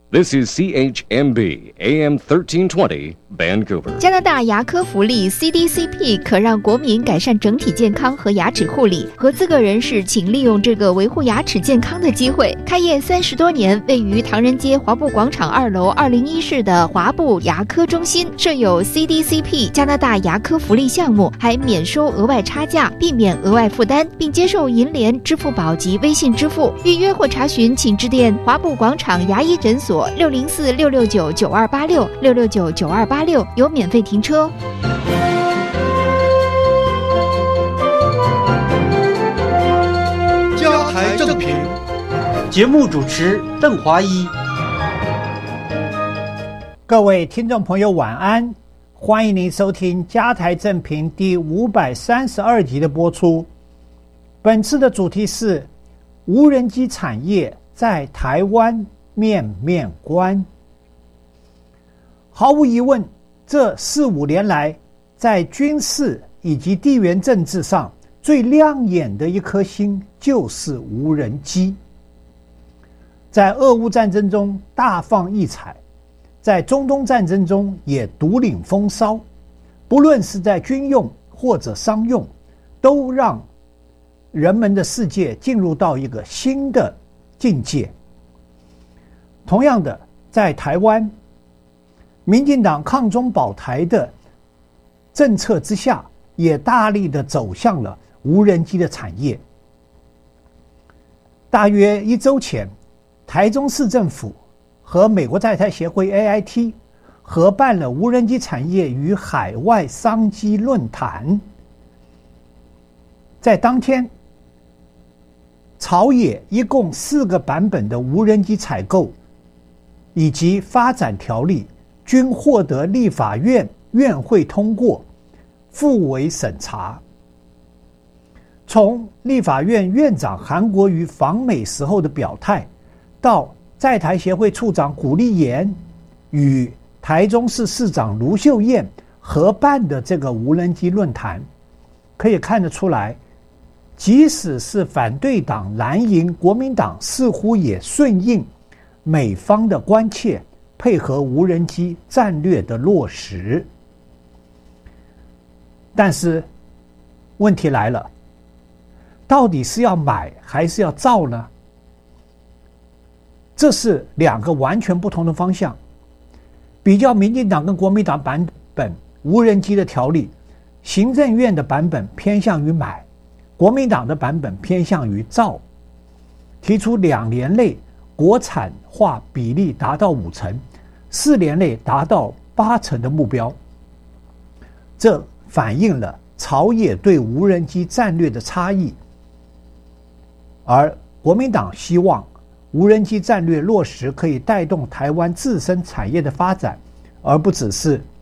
This is CHMB AM 1320 Vancouver。 加拿大牙科福利 CDCP 可让国民改善整体健康和牙齿护理，合资格人士请利用这个维护牙齿健康的机会。开业30多年，位于唐人街华埠广场2楼201室的华埠牙科中心设有 CDCP 加拿大牙科福利项目，还免收额外差价，避免额外负担，并接受银联、支付宝及微信支付。预约或查询请致电华埠广场牙医诊所604-669-9286 有免费停车。 加台正评， 节目主持邓华一。 各位听众朋友晚安，欢迎您收听加台正评第532集的播出。本次的主题是无人机产业在台湾面面观。毫无疑问，这4-5年来，在军事以及地缘政治上最亮眼的一颗星就是无人机。在俄乌战争中大放异彩，在中东战争中也独领风骚，不论是在军用或者商用，都让人们的世界进入到一个新的境界。同样的，在台湾，民进党抗中保台的政策之下，也大力的走向了无人机的产业。大约1周前，台中市政府和美国在台协会 AIT 合办了无人机产业与海外商机论坛。在当天，朝野一共4个版本的无人机采购以及发展条例均获得立法院院会通过，复委审查。从立法院院长韩国瑜访美时候的表态，到在台协会处长古立言与台中市市长卢秀燕合办的这个无人机论坛，可以看得出来，即使是反对党蓝营国民党似乎也顺应美方的关切，配合无人机战略的落实。但是问题来了，到底是要买还是要造呢？这是2个完全不同的方向。比较民进党跟国民党版本无人机的条例，行政院的版本偏向于买，国民党的版本偏向于造，提出2年内国产化比例达到50%，4年内达到80%的目标。这反映了朝野对无人机战略的差异，而国民党希望无人机战略落实可以带动台湾自身产业的发展，而不只是